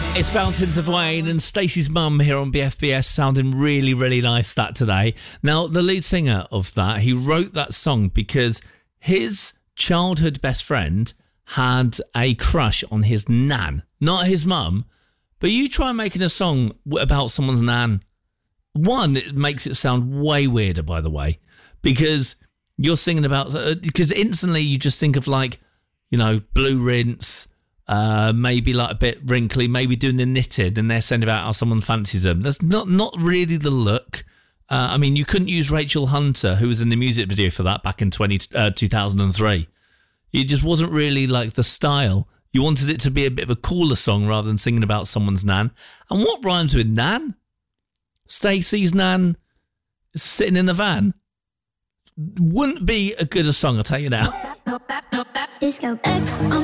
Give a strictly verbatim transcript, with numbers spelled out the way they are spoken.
It's Fountains of Wayne and Stacey's mum here on B F B S, sounding really, really nice that today. Now, the lead singer of that, he wrote that song because his childhood best friend had a crush on his nan, not his mum. But you try making a song about someone's nan. One, it makes it sound way weirder, by the way, because you're singing about, because instantly you just think of like, you know, blue rinse, Uh, maybe like a bit wrinkly, maybe doing the knitted, and they're saying about how someone fancies them. That's not not really the look. Uh, I mean, you couldn't use Rachel Hunter, who was in the music video for that back in twenty, uh, two thousand three. It just wasn't really like the style. You wanted it to be a bit of a cooler song rather than singing about someone's nan. And what rhymes with nan? Stacey's nan is sitting in the van. Wouldn't be a good a song, I'll tell you now. Disco X.